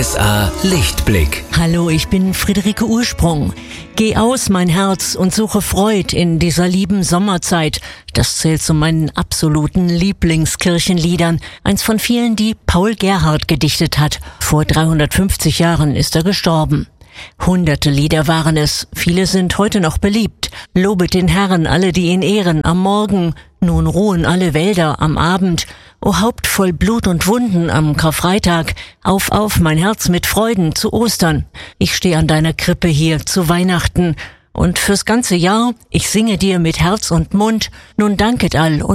SA Lichtblick. Hallo, ich bin Friederike Ursprung. Geh aus, mein Herz, und suche Freud in dieser lieben Sommerzeit. Das zählt zu meinen absoluten Lieblingskirchenliedern. Eins von vielen, die Paul Gerhardt gedichtet hat. Vor 350 Jahren ist er gestorben. Hunderte Lieder waren es, viele sind heute noch beliebt. Lobet den Herrn, alle, die ihn ehren, am Morgen, nun ruhen alle Wälder am Abend. O Haupt voll Blut und Wunden am Karfreitag, auf, mein Herz mit Freuden zu Ostern. Ich steh an deiner Krippe hier zu Weihnachten, und fürs ganze Jahr, ich singe dir mit Herz und Mund, nun danket all